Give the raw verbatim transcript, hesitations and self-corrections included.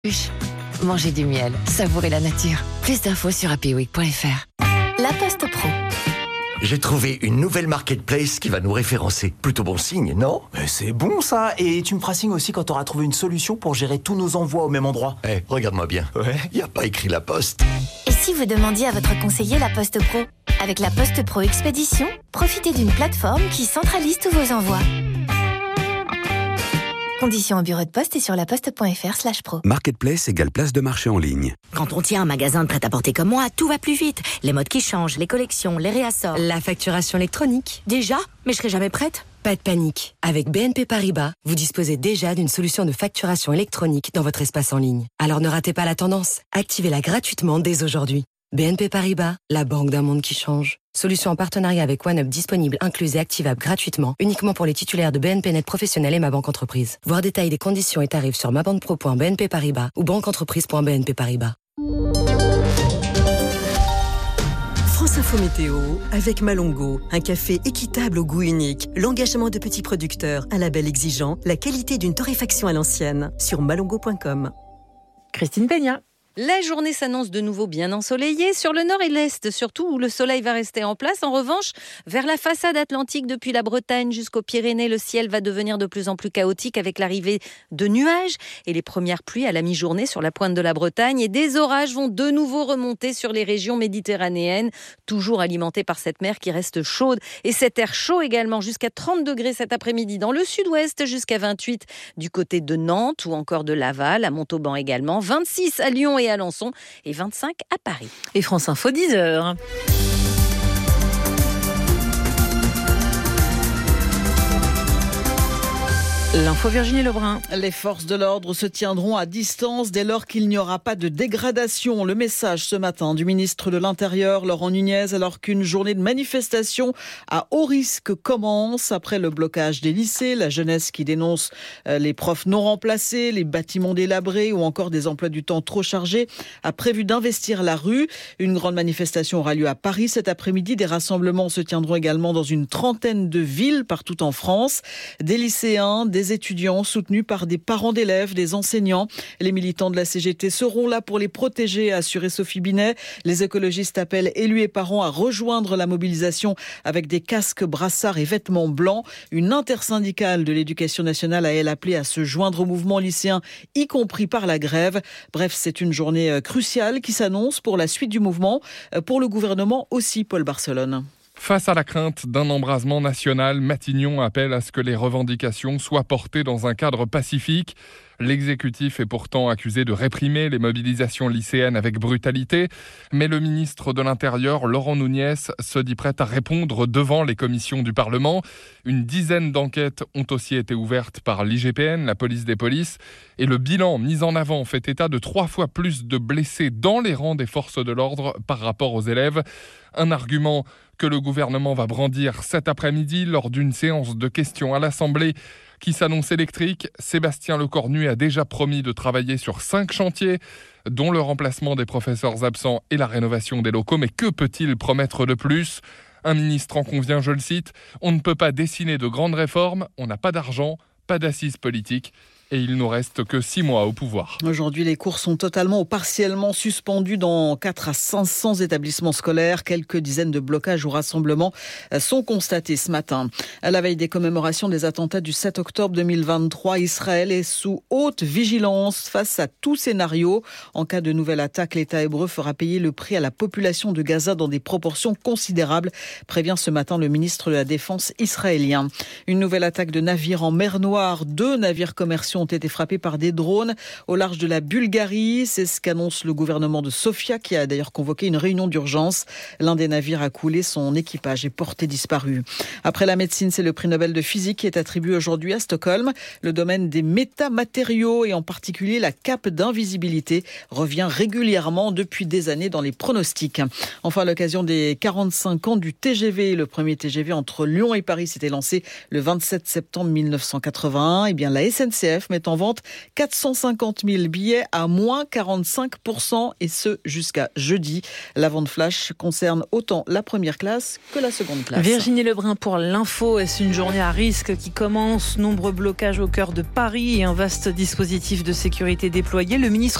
Mangez du miel, savourez la nature. Plus d'infos sur happy week point f r. La Poste Pro. J'ai trouvé une nouvelle marketplace qui va nous référencer. Plutôt bon signe, non ? Mais c'est bon ça. Et tu me feras signe aussi quand tu auras trouvé une solution pour gérer tous nos envois au même endroit. Eh, hey, regarde-moi bien. Ouais. Y a pas écrit La Poste. Et si vous demandiez à votre conseiller La Poste Pro ? Avec La Poste Pro Expédition, profitez d'une plateforme qui centralise tous vos envois. Conditions au bureau de poste et sur laposte point f r slash pro. Marketplace égale place de marché en ligne. Quand on tient un magasin de prêt-à-porter comme moi, tout va plus vite. Les modes qui changent, les collections, les réassorts. La facturation électronique. Déjà ? Mais je serai jamais prête ? Pas de panique. Avec B N P Paribas, vous disposez déjà d'une solution de facturation électronique dans votre espace en ligne. Alors ne ratez pas la tendance. Activez-la gratuitement dès aujourd'hui. B N P Paribas, la banque d'un monde qui change. Solution en partenariat avec OneUp disponible, incluse et activable gratuitement, uniquement pour les titulaires de B N P Net Professionnel et Ma Banque Entreprise. Voir détail des conditions et tarifs sur mabanquepro point b n p paribas ou banqueentreprise point b n p paribas. France Info Météo avec Malongo, un café équitable au goût unique, l'engagement de petits producteurs, un label exigeant, la qualité d'une torréfaction à l'ancienne, sur malongo point com. Christine Peña. La journée s'annonce de nouveau bien ensoleillée sur le nord et l'est, surtout où le soleil va rester en place. En revanche, vers la façade atlantique depuis la Bretagne jusqu'aux Pyrénées, le ciel va devenir de plus en plus chaotique avec l'arrivée de nuages et les premières pluies à la mi-journée sur la pointe de la Bretagne. Et des orages vont de nouveau remonter sur les régions méditerranéennes, toujours alimentées par cette mer qui reste chaude. Et cet air chaud également, jusqu'à trente degrés cet après-midi dans le sud-ouest, jusqu'à vingt-huit du côté de Nantes ou encore de Laval, à Montauban également, vingt-six à Lyon et à Alençon et vingt-cinq à Paris. Et France Info dix heures. L'info Virginie Lebrun. Les forces de l'ordre se tiendront à distance dès lors qu'il n'y aura pas de dégradation. Le message ce matin du ministre de l'Intérieur, Laurent Nunez, alors qu'une journée de manifestation à haut risque commence après le blocage des lycées, la jeunesse qui dénonce les profs non remplacés, les bâtiments délabrés ou encore des emplois du temps trop chargés, a prévu d'investir la rue. Une grande manifestation aura lieu à Paris cet après-midi. Des rassemblements se tiendront également dans une trentaine de villes partout en France. Des lycéens, des Des étudiants soutenus par des parents d'élèves, des enseignants. Les militants de la C G T seront là pour les protéger, a assuré Sophie Binet. Les écologistes appellent élus et parents à rejoindre la mobilisation avec des casques, brassards et vêtements blancs. Une intersyndicale de l'éducation nationale a elle appelé à se joindre au mouvement lycéen, y compris par la grève. Bref, c'est une journée cruciale qui s'annonce pour la suite du mouvement. Pour le gouvernement aussi, Paul Barcelone. Face à la crainte d'un embrasement national, Matignon appelle à ce que les revendications soient portées dans un cadre pacifique. L'exécutif est pourtant accusé de réprimer les mobilisations lycéennes avec brutalité, mais le ministre de l'Intérieur, Laurent Nunez, se dit prêt à répondre devant les commissions du Parlement. Une dizaine d'enquêtes ont aussi été ouvertes par l'I G P N, la police des polices, et le bilan mis en avant fait état de trois fois plus de blessés dans les rangs des forces de l'ordre par rapport aux élèves. Un argument que le gouvernement va brandir cet après-midi lors d'une séance de questions à l'Assemblée qui s'annonce électrique. Sébastien Lecornu a déjà promis de travailler sur cinq chantiers, dont le remplacement des professeurs absents et la rénovation des locaux. Mais que peut-il promettre de plus ? Un ministre en convient, je le cite, « On ne peut pas dessiner de grandes réformes, on n'a pas d'argent, pas d'assises politiques ». Et il nous reste que six mois au pouvoir. Aujourd'hui, les cours sont totalement ou partiellement suspendus dans quatre à cinq cents établissements scolaires. Quelques dizaines de blocages ou rassemblements sont constatés ce matin. À la veille des commémorations des attentats du sept octobre deux mille vingt-trois, Israël est sous haute vigilance face à tout scénario. En cas de nouvelle attaque, l'État hébreu fera payer le prix à la population de Gaza dans des proportions considérables, prévient ce matin le ministre de la Défense israélien. Une nouvelle attaque de navires en mer Noire. Deux navires commerciaux ont été frappés par des drones au large de la Bulgarie. C'est ce qu'annonce le gouvernement de Sofia, qui a d'ailleurs convoqué une réunion d'urgence. L'un des navires a coulé, son équipage est porté disparu. Après la médecine, c'est le prix Nobel de physique qui est attribué aujourd'hui à Stockholm. Le domaine des métamatériaux et en particulier la cape d'invisibilité revient régulièrement depuis des années dans les pronostics. Enfin, à l'occasion des quarante-cinq ans du T G V, le premier T G V entre Lyon et Paris s'était lancé le vingt-sept septembre mille neuf cent quatre-vingt-un. Eh bien, la S N C F met en vente quatre cent cinquante mille billets à moins quarante-cinq pour cent et ce jusqu'à jeudi. La vente flash concerne autant la première classe que la seconde classe. Virginie Lebrun pour l'info. Est-ce une journée à risque qui commence? Nombreux blocages au cœur de Paris et un vaste dispositif de sécurité déployé. Le ministre